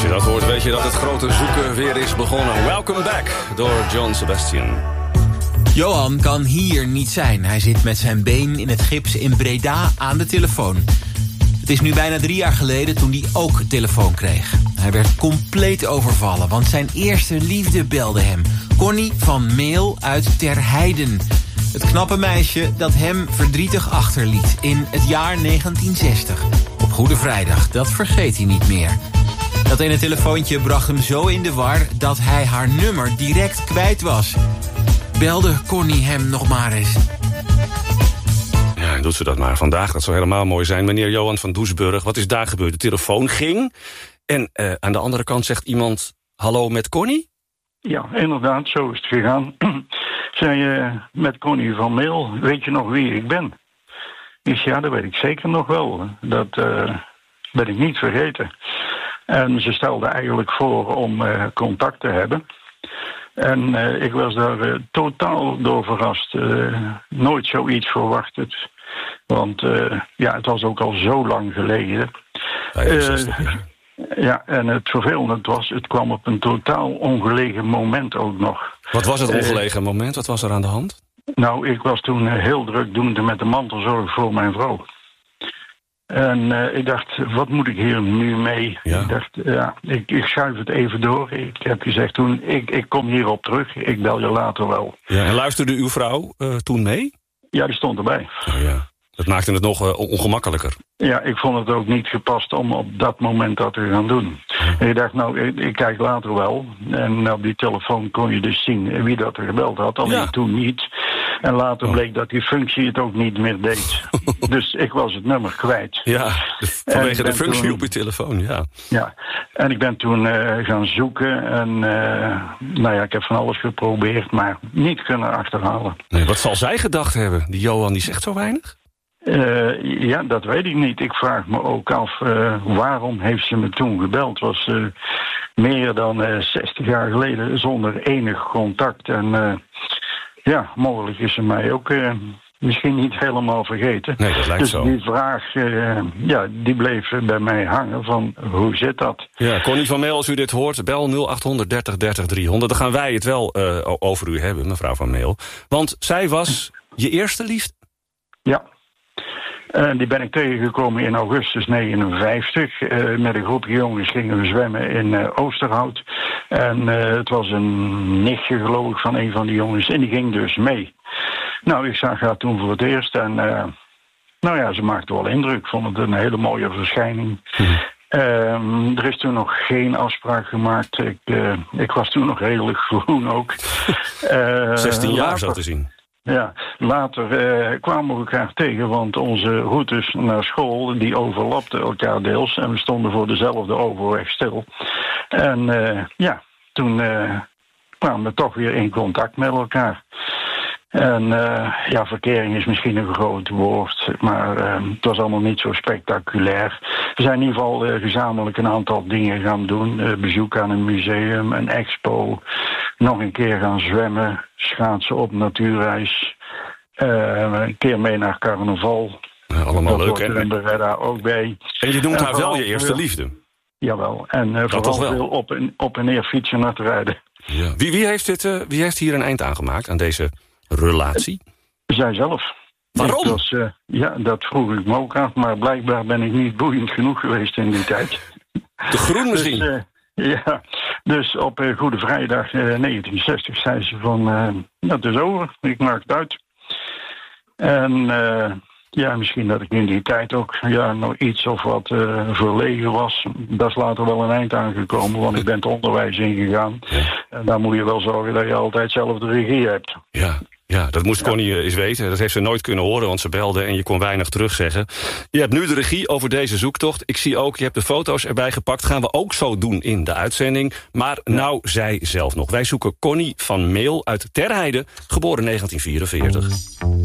Als je dat hoort, weet je dat het grote zoeken weer is begonnen. Welcome back door John Sebastian. Johan kan hier niet zijn. Hij zit met zijn been in het gips in Breda aan de telefoon. Het is nu bijna 3 jaar geleden toen hij ook telefoon kreeg. Hij werd compleet overvallen, want zijn eerste liefde belde hem. Connie van Meel uit Terheiden. Het knappe meisje dat hem verdrietig achterliet in het jaar 1960. Op Goede Vrijdag, dat vergeet hij niet meer. Dat ene telefoontje bracht hem zo in de war dat hij haar nummer direct kwijt was. Belde Connie hem nog maar eens. Ja, doet ze dat maar vandaag. Dat zou helemaal mooi zijn. Meneer Johan van Doesburg, wat is daar gebeurd? De telefoon ging en aan de andere kant zegt iemand... Hallo met Connie? Ja, inderdaad, zo is het gegaan. Zei met Connie van Meel, weet je nog wie ik ben? Ik zei, ja, dat weet ik zeker nog wel. Dat ben ik niet vergeten. En ze stelde eigenlijk voor om contact te hebben. En ik was daar totaal door verrast. Nooit zoiets verwacht. Want het was ook al zo lang geleden. 65 jaar. Ja, en het vervelende was, het kwam op een totaal ongelegen moment ook nog. Wat was het ongelegen moment? Wat was er aan de hand? Nou, ik was toen heel drukdoende met de mantelzorg voor mijn vrouw. En ik dacht, wat moet ik hier nu mee? Ja. Ik dacht, ik schuif het even door. Ik heb gezegd toen, ik kom hierop terug. Ik bel je later wel. Ja, en luisterde uw vrouw toen mee? Ja, die stond erbij. Oh, ja. Dat maakte het nog ongemakkelijker. Ja, ik vond het ook niet gepast om op dat moment dat te gaan doen. En ik dacht, nou, ik kijk later wel. En op die telefoon kon je dus zien wie dat er gebeld had. Alleen toen niet. En later bleek dat die functie het ook niet meer deed. Dus ik was het nummer kwijt. Ja, vanwege de functie toen, op je telefoon, ja. Ja, en ik ben toen gaan zoeken. En ik heb van alles geprobeerd, maar niet kunnen achterhalen. Nee, wat zal zij gedacht hebben? Die Johan, die zegt zo weinig? Ja, dat weet ik niet. Ik vraag me ook af, waarom heeft ze me toen gebeld? Het was meer dan 60 jaar geleden zonder enig contact. En mogelijk is ze mij ook misschien niet helemaal vergeten. Nee, dat lijkt dus zo. Die vraag, die bleef bij mij hangen van, hoe zit dat? Ja, Connie van Meel, als u dit hoort, bel 0800 30 30 300. Dan gaan wij het wel over u hebben, mevrouw van Meel. Want zij was je eerste liefde? Ja. Die ben ik tegengekomen in augustus 1959. Met een groepje jongens gingen we zwemmen in Oosterhout. En het was een nichtje, geloof ik, van een van die jongens. En die ging dus mee. Nou, ik zag haar toen voor het eerst. En ze maakte wel indruk. Ik vond het een hele mooie verschijning. Er is toen nog geen afspraak gemaakt. Ik was toen nog redelijk groen ook. 16 jaar zo te zien. Ja, later kwamen we elkaar tegen, want onze routes naar school, die overlapten elkaar deels. En we stonden voor dezelfde overweg stil. En toen kwamen we toch weer in contact met elkaar. En verkering is misschien een groot woord, maar het was allemaal niet zo spectaculair. We zijn in ieder geval gezamenlijk een aantal dingen gaan doen. Bezoek aan een museum, een expo, nog een keer gaan zwemmen, schaatsen op natuurreis, een keer mee naar carnaval. Ja, allemaal leuk, hè? En Beretta ook bij. En je noemt haar wel je eerste liefde? Jawel, en vooral veel op en neer fietsen naar te rijden. Ja. Wie heeft hier een eind aan gemaakt, aan deze relatie? Zijzelf. Waarom? Dat vroeg ik me ook af, maar blijkbaar ben ik niet boeiend genoeg geweest in die tijd. Te groen misschien? Dus op Goede Vrijdag 1960 zei ze van, het is over, ik maak het uit. En misschien dat ik in die tijd ook nog iets of wat verlegen was. Dat is later wel een eind aangekomen, want ik ben het onderwijs ingegaan. Ja. En daar moet je wel zorgen dat je altijd zelf de regie hebt. Ja, dat moest Connie eens weten. Dat heeft ze nooit kunnen horen, want ze belde en je kon weinig terugzeggen. Je hebt nu de regie over deze zoektocht. Ik zie ook, je hebt de foto's erbij gepakt. Gaan we ook zo doen in de uitzending. Maar nou, zij zelf nog. Wij zoeken Connie van Meel uit Terheide, geboren 1944.